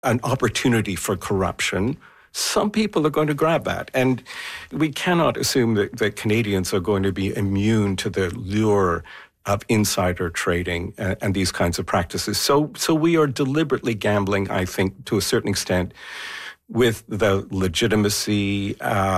an opportunity for corruption, some people are going to grab that. And we cannot assume that Canadians are going to be immune to the lure of insider trading and these kinds of practices. So we are deliberately gambling, I think, to a certain extent, with the legitimacy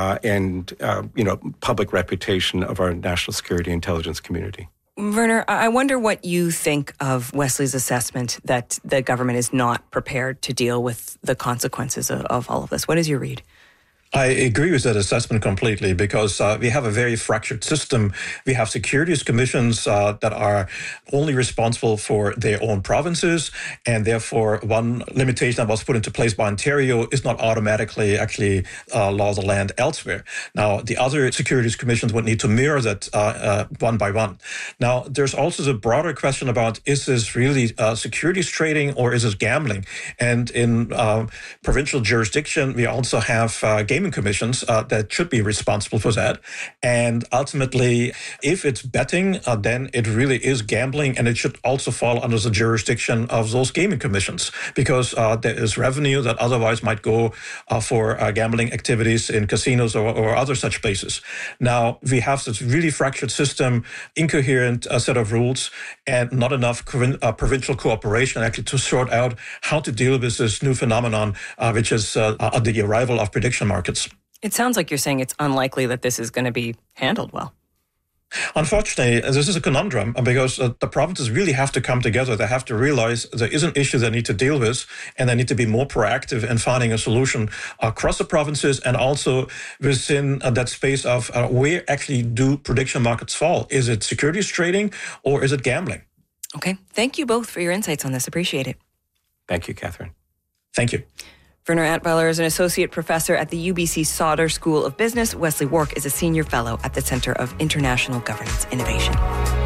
and public reputation of our national security intelligence community. Werner, I wonder what you think of Wesley's assessment that the government is not prepared to deal with the consequences of all of this. What is your read? I agree with that assessment completely because we have a very fractured system. We have securities commissions that are only responsible for their own provinces, and therefore one limitation that was put into place by Ontario is not automatically actually law of the land elsewhere. Now, the other securities commissions would need to mirror that one by one. Now, there's also the broader question about, is this really securities trading or is this gambling? And in provincial jurisdiction, we also have gaming commissions that should be responsible for that. And ultimately, if it's betting, then it really is gambling, and it should also fall under the jurisdiction of those gaming commissions because there is revenue that otherwise might go for gambling activities in casinos or other such places. Now, we have this really fractured system, incoherent set of rules, and not enough provincial cooperation actually to sort out how to deal with this new phenomenon, which is the arrival of prediction markets. It sounds like you're saying it's unlikely that this is going to be handled well. Unfortunately, this is a conundrum because the provinces really have to come together. They have to realize there is an issue they need to deal with, and they need to be more proactive in finding a solution across the provinces and also within that space of where actually do prediction markets fall? Is it securities trading or is it gambling? Okay. Thank you both for your insights on this. Appreciate it. Thank you, Catherine. Thank you. Werner Antweiler is an associate professor at the UBC Sauder School of Business. Wesley Wark is a senior fellow at the Centre of International Governance Innovation.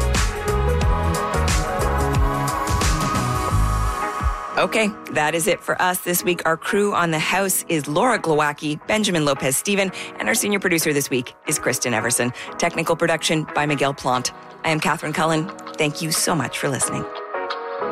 Okay, that is it for us this week. Our crew on the House is Laura Glowacki, Benjamin Lopez-Steven, and our senior producer this week is Kristen Everson. Technical production by Miguel Plant. I am Catherine Cullen. Thank you so much for listening.